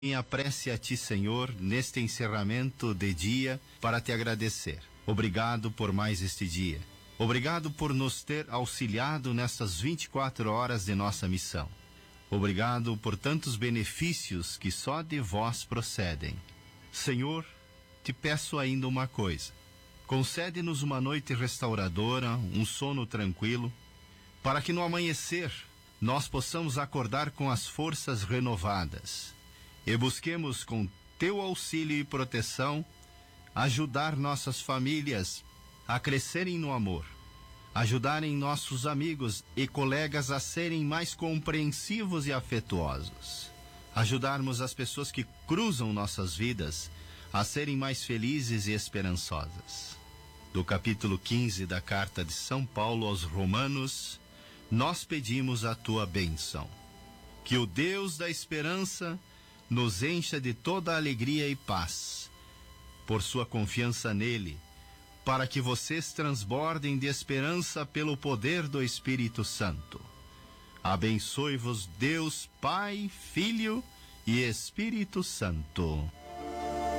Minha prece a Ti, Senhor, neste encerramento de dia, para Te agradecer. Obrigado por mais este dia. Obrigado por nos ter auxiliado nestas 24 horas de nossa missão. Obrigado por tantos benefícios que só de Vós procedem. Senhor, Te peço ainda uma coisa. Concede-nos uma noite restauradora, um sono tranquilo, para que no amanhecer nós possamos acordar com as forças renovadas e busquemos com Teu auxílio e proteção ajudar nossas famílias a crescerem no amor, ajudarem nossos amigos e colegas a serem mais compreensivos e afetuosos, ajudarmos as pessoas que cruzam nossas vidas a serem mais felizes e esperançosas. Do capítulo 15 da carta de São Paulo aos Romanos, nós pedimos a Tua bênção. Que o Deus da esperança nos encha de toda alegria e paz, por sua confiança nele, para que vocês transbordem de esperança pelo poder do Espírito Santo. Abençoe-vos Deus, Pai, Filho e Espírito Santo.